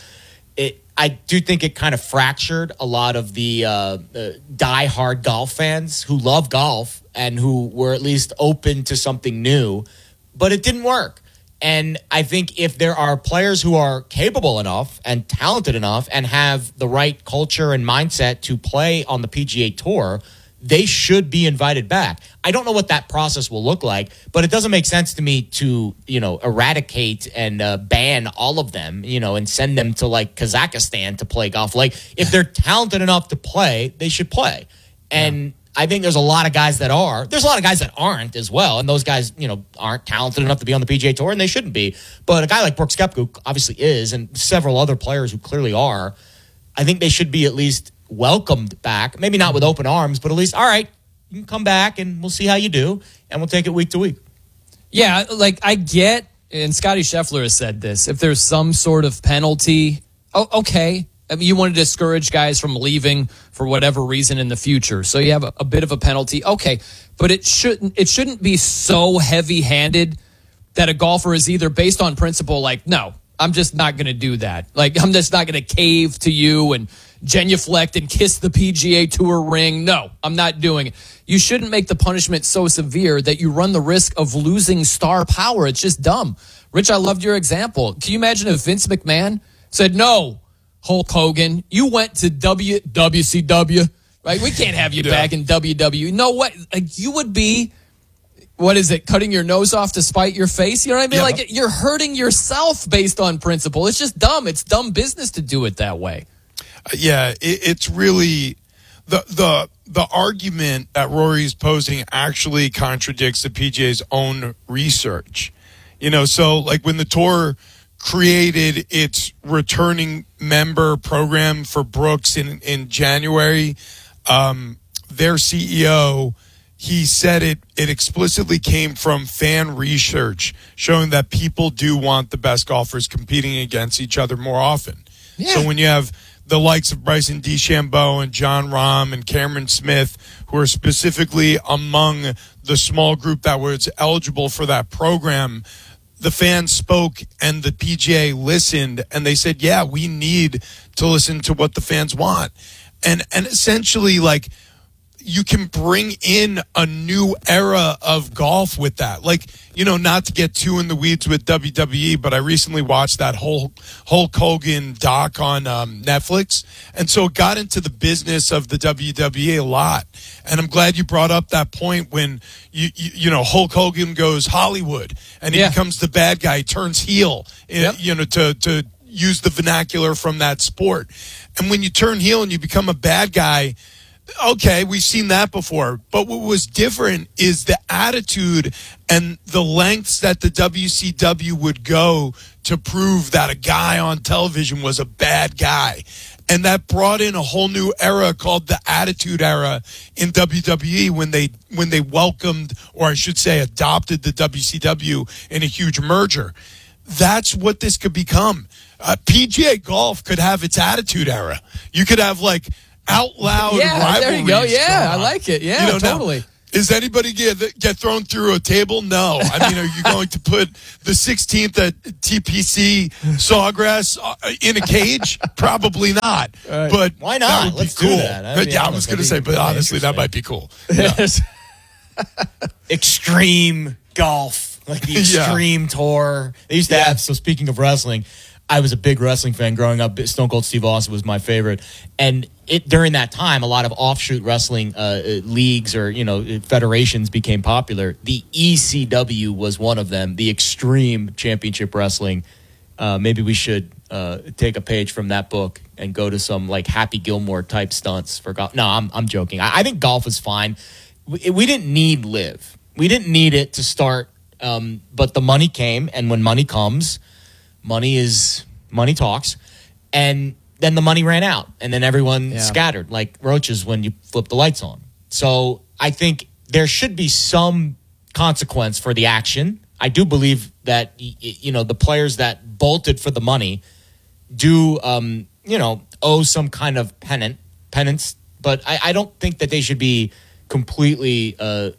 Speaker 1: I do think it kind of fractured a lot of the die-hard golf fans who love golf and who were at least open to something new. But it didn't work. And I think if there are players who are capable enough and talented enough and have the right culture and mindset to play on the PGA Tour, they should be invited back. I don't know what that process will look like, but it doesn't make sense to me to, eradicate and ban all of them, and send them to like Kazakhstan to play golf. Like, if they're talented enough to play, they should play. And I think there's a lot of guys that are. There's a lot of guys that aren't as well. And those guys, aren't talented enough to be on the PGA Tour, and they shouldn't be. But a guy like Brooks Koepka, who obviously is, and several other players who clearly are, I think they should be at least welcomed back. Maybe not with open arms, but at least, all right, you can come back and we'll see how you do, and we'll take it week to week.
Speaker 2: Yeah, like I get, and Scotty Scheffler has said this, if there's some sort of penalty, okay. I mean, you want to discourage guys from leaving for whatever reason in the future, so you have a bit of a penalty. Okay, but it shouldn't be so heavy-handed that a golfer is either based on principle, like, no, I'm just not going to do that. Like, I'm just not going to cave to you and genuflect and kiss the PGA Tour ring. No, I'm not doing it. You shouldn't make the punishment so severe that you run the risk of losing star power. It's just dumb. Rich, I loved your example. Can you imagine if Vince McMahon said, no, Hulk Hogan, you went to WCW, right? We can't have you back in WWE. No way. Like, you would be, what is it, cutting your nose off to spite your face? You know what I mean? Yeah. Like, you're hurting yourself based on principle. It's just dumb. It's dumb business to do it that way.
Speaker 3: It's really the argument that Rory's posing actually contradicts the PGA's own research. So like when the tour created its returning member program for Brooks in January, their CEO, he said it explicitly came from fan research showing that people do want the best golfers competing against each other more often. Yeah. So when you have the likes of Bryson DeChambeau and Jon Rahm and Cameron Smith, who are specifically among the small group that was eligible for that program, the fans spoke and the PGA listened, and they said, yeah, we need to listen to what the fans want. And essentially, like, you can bring in a new era of golf with that. Like, not to get too in the weeds with WWE, but I recently watched that Hulk Hogan doc on Netflix. And so it got into the business of the WWE a lot. And I'm glad you brought up that point when, Hulk Hogan goes Hollywood and he becomes the bad guy, he turns heel, to use the vernacular from that sport. And when you turn heel and you become a bad guy, okay, we've seen that before. But what was different is the attitude and the lengths that the WCW would go to prove that a guy on television was a bad guy. And that brought in a whole new era called the Attitude Era in WWE when they welcomed, or I should say adopted, the WCW in a huge merger. That's what this could become. PGA Golf could have its Attitude Era. You could have like out loud rivalries.
Speaker 2: There you go. Yeah, I like it. Yeah, totally.
Speaker 3: Now, is anybody get thrown through a table? No. I mean, are you going to put the 16th at TPC Sawgrass in a cage? Probably not.
Speaker 1: Right.
Speaker 3: But
Speaker 1: why not?
Speaker 3: Let's do that. I was going to say, but honestly, that might be cool. Yeah.
Speaker 1: Extreme golf, like the Extreme Tour. They used to have. So speaking of wrestling, I was a big wrestling fan growing up. Stone Cold Steve Austin was my favorite, and during that time, a lot of offshoot wrestling leagues or federations became popular. The ECW was one of them. The Extreme Championship Wrestling. Maybe we should take a page from that book and go to some like Happy Gilmore type stunts for golf. No, I'm joking. I think golf is fine. We didn't need LIV. We didn't need it to start, but the money came, and when money comes, money talks, and then the money ran out, and then everyone scattered like roaches when you flip the lights on. So I think there should be some consequence for the action. I do believe that the players that bolted for the money do owe some kind of penance, but I don't think that they should be completely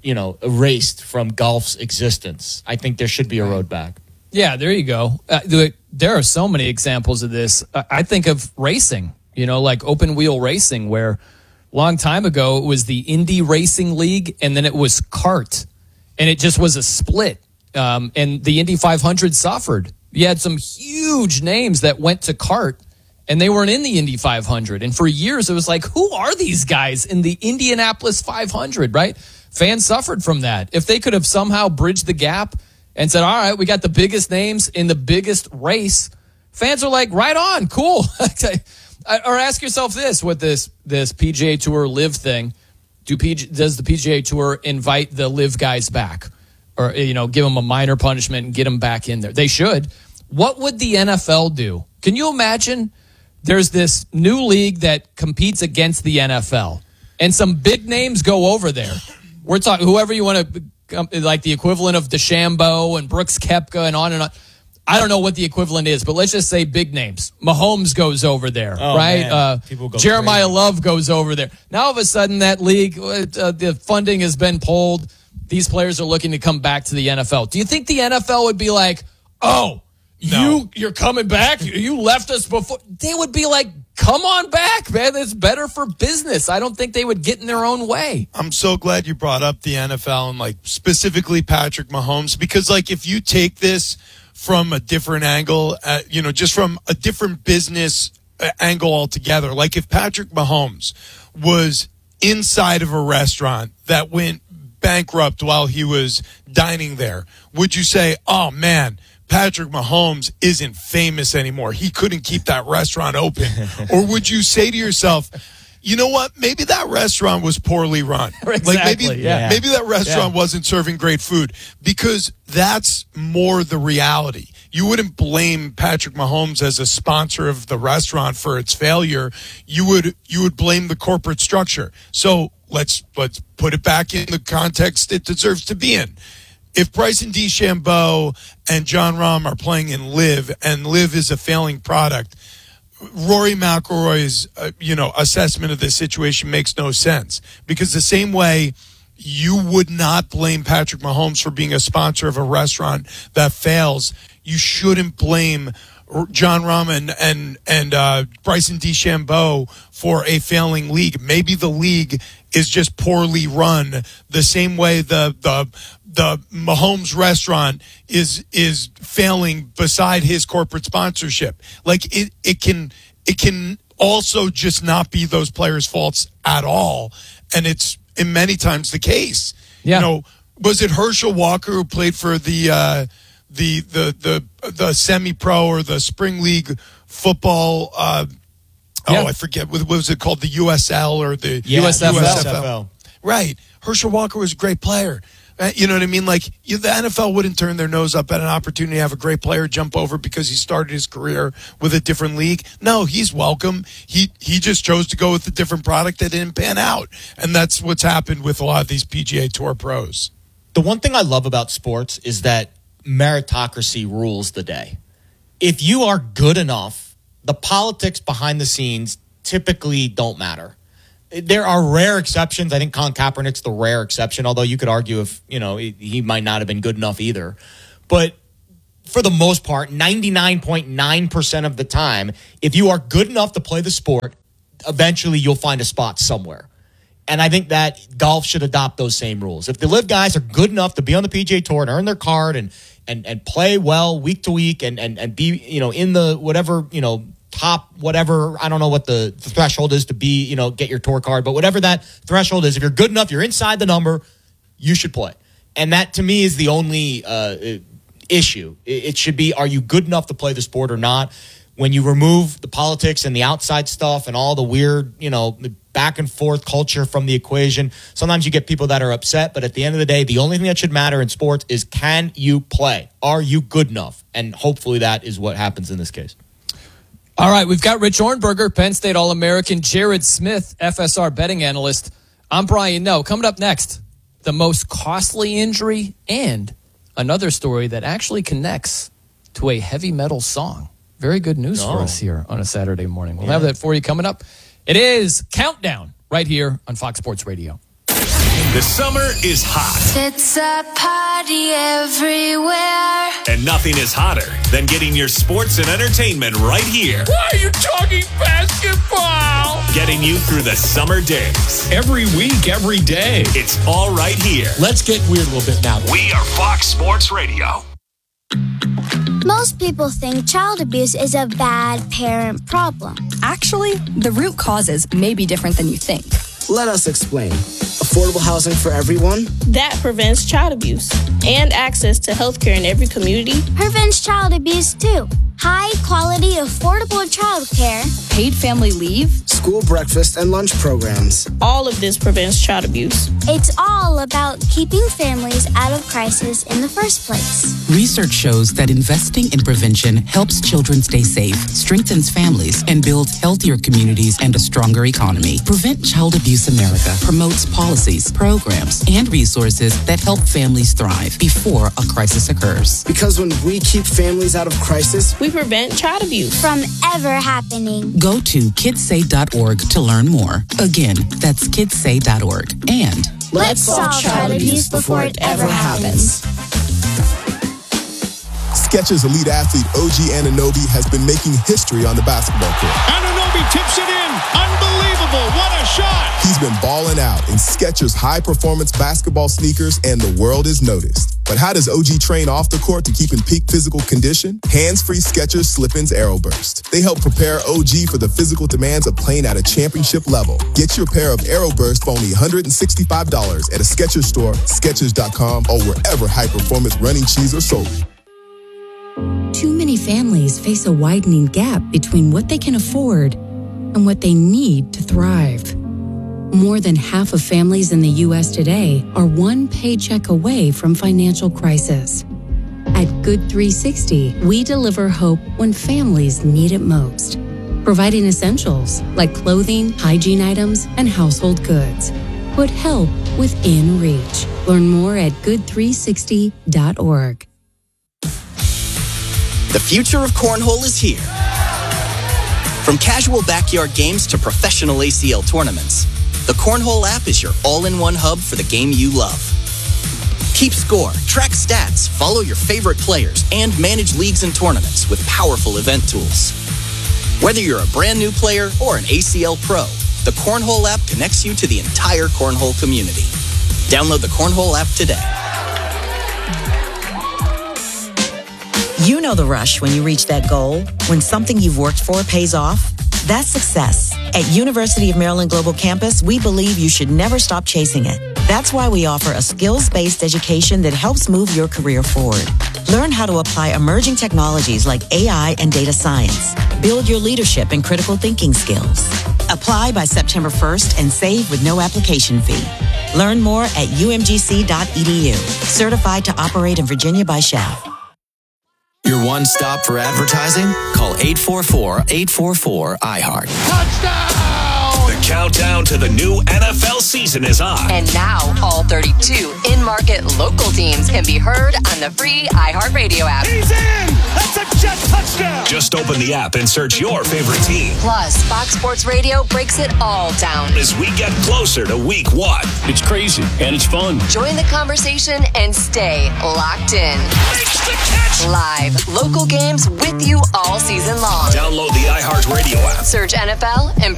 Speaker 1: erased from golf's existence. I think there should be a road back.
Speaker 2: Yeah, there you go. There are so many examples of this. I think of racing, like open wheel racing, where a long time ago it was the Indy Racing League, and then it was kart, and it just was a split. And the Indy 500 suffered. You had some huge names that went to kart, and they weren't in the Indy 500. And for years it was like, who are these guys in the Indianapolis 500, right? Fans suffered from that. If they could have somehow bridged the gap and said, all right, we got the biggest names in the biggest race, fans are like, right on, cool. Or ask yourself this, with this PGA Tour LIV thing, does the PGA Tour invite the LIV guys back? Or, give them a minor punishment and get them back in there? They should. What would the NFL do? Can you imagine there's this new league that competes against the NFL, and some big names go over there? We're talking whoever you want to, like the equivalent of DeChambeau and Brooks Koepka and on and on. I don't know what the equivalent is, but let's just say big names. Mahomes goes over there, right? Jeremiah crazy. Love goes over there. Now, all of a sudden, that league, the funding has been pulled. These players are looking to come back to the NFL. Do you think the NFL would be like, oh, no, you're coming back? You left us before? They would be like, come on back, man. It's better for business. I don't think they would get in their own way.
Speaker 3: I'm so glad you brought up the NFL and like specifically Patrick Mahomes, because like if you take this from a different angle, just from a different business angle altogether, like if Patrick Mahomes was inside of a restaurant that went bankrupt while he was dining there, would you say, oh man, Patrick Mahomes isn't famous anymore, he couldn't keep that restaurant open? Or would you say to yourself, you know what, maybe that restaurant was poorly run?
Speaker 2: Exactly,
Speaker 3: like maybe that restaurant wasn't serving great food? Because that's more the reality. You wouldn't blame Patrick Mahomes as a sponsor of the restaurant for its failure. You would blame the corporate structure. So let's put it back in the context it deserves to be in. If Bryson DeChambeau and Jon Rahm are playing in LIV, and LIV is a failing product, Rory McIlroy's assessment of this situation makes no sense, because the same way you would not blame Patrick Mahomes for being a sponsor of a restaurant that fails, you shouldn't blame Jon Rahm and Bryson DeChambeau for a failing league. Maybe the league is just poorly run, the same way the Mahomes restaurant is failing beside his corporate sponsorship. Like it can also just not be those players' faults at all, and it's in many times the case.
Speaker 2: Yeah.
Speaker 3: Was it Herschel Walker who played for the semi-pro or the spring league football I forget. What was it called? The USL or the
Speaker 1: USFL.
Speaker 3: Right. Herschel Walker was a great player. You know what I mean? Like, the NFL wouldn't turn their nose up at an opportunity to have a great player jump over because he started his career with a different league. No, he's welcome. He just chose to go with a different product that didn't pan out. And that's what's happened with a lot of these PGA Tour pros.
Speaker 1: The one thing I love about sports is that meritocracy rules the day. If you are good enough, the politics behind the scenes typically don't matter. There are rare exceptions. I think Colin Kaepernick's the rare exception, although you could argue if, he might not have been good enough either. But for the most part, 99.9% of the time, if you are good enough to play the sport, eventually you'll find a spot somewhere. And I think that golf should adopt those same rules. If the LIV guys are good enough to be on the PGA Tour and earn their card and play well week to week and be, in the whatever, top whatever, I don't know what the threshold is to be, get your tour card, but whatever that threshold is, if you're good enough, you're inside the number, you should play. And that to me is the only issue. It should be, are you good enough to play the sport or not? When you remove the politics and the outside stuff and all the weird, back and forth culture from the equation, sometimes you get people that are upset, but at the end of the day, the only thing that should matter in sports is, can you play? Are you good enough? And hopefully that is what happens in this case.
Speaker 2: All right, we've got Rich Ornberger, Penn State All-American, Jared Smith, FSR betting analyst. I'm Brian Noe. Coming up next, the most costly injury and another story that actually connects to a heavy metal song. Very good news for us here on a Saturday morning. We'll have that for you coming up. It is Countdown right here on Fox Sports Radio.
Speaker 4: The summer is hot.
Speaker 7: It's a party everywhere.
Speaker 4: And nothing is hotter than getting your sports and entertainment right here.
Speaker 9: Why are you talking basketball?
Speaker 4: Getting you through the summer days.
Speaker 9: Every week, every day.
Speaker 4: It's all right here.
Speaker 9: Let's get weird a little bit now.
Speaker 4: We are Fox Sports Radio.
Speaker 7: Most people think child abuse is a bad parent problem.
Speaker 10: Actually, the root causes may be different than you think.
Speaker 12: Let us explain. Affordable housing for everyone?
Speaker 13: That prevents child abuse. And access to health care in every community.
Speaker 7: Prevents child abuse, too. High quality, affordable child care.
Speaker 10: Paid family leave.
Speaker 12: School breakfast and lunch programs.
Speaker 13: All of this prevents child abuse.
Speaker 7: It's all about keeping families out of crisis in the first place.
Speaker 11: Research shows that investing in prevention helps children stay safe, strengthens families, and builds healthier communities and a stronger economy. Prevent Child Abuse America promotes policies, programs, and resources that help families thrive before a crisis occurs.
Speaker 12: Because when we keep families out of crisis,
Speaker 13: we prevent child abuse
Speaker 7: from ever happening.
Speaker 11: Go to kidssay.org to learn more. Again, that's kidssay.org. And
Speaker 7: let's solve child abuse before it ever happens.
Speaker 14: Skechers elite athlete OG Anunoby has been making history on the basketball court.
Speaker 9: Anunoby tips it in. Unbelievable. What a shot.
Speaker 14: He's been balling out in Skechers high-performance basketball sneakers, and the world is noticed. But how does OG train off the court to keep in peak physical condition? Hands-free Skechers Slip-ins Aeroburst. They help prepare OG for the physical demands of playing at a championship level. Get your pair of Aeroburst for only $165 at a Skechers store, Skechers.com, or wherever high-performance running shoes are sold.
Speaker 15: Too many families face a widening gap between what they can afford and what they need to thrive. More than half of families in the U.S. today are one paycheck away from financial crisis. At Good 360, we deliver hope when families need it most, providing essentials like clothing, hygiene items, and household goods. Put help within reach. Learn more at good360.org.
Speaker 16: The future of cornhole is here. From casual backyard games to professional ACL tournaments, the Cornhole app is your all-in-one hub for the game you love. Keep score, track stats, follow your favorite players, and manage leagues and tournaments with powerful event tools. Whether you're a brand new player or an ACL pro, the Cornhole app connects you to the entire cornhole community. Download the Cornhole app today.
Speaker 18: You know the rush when you reach that goal, when something you've worked for pays off. That's success. At University of Maryland Global Campus, we believe you should never stop chasing it. That's why we offer a skills-based education that helps move your career forward. Learn how to apply emerging technologies like AI and data science. Build your leadership and critical thinking skills. Apply by September 1st and save with no application fee. Learn more at umgc.edu. Certified to operate in Virginia by Shell.
Speaker 17: Your one stop for advertising? Call 844-844-iHeart.
Speaker 4: Touchdown! The countdown to the new NFL season is on.
Speaker 19: And now, all 32 in-market local teams can be heard on the free iHeartRadio app.
Speaker 4: He's in! That's a Jet touchdown! Just open the app and search your favorite team.
Speaker 19: Plus, Fox Sports Radio breaks it all down
Speaker 4: as we get closer to week 1.
Speaker 8: It's crazy, and it's fun.
Speaker 19: Join the conversation and stay locked in.
Speaker 4: Makes the catch!
Speaker 19: Live, local games with you all season long.
Speaker 4: Download the iHeartRadio app.
Speaker 19: Search NFL and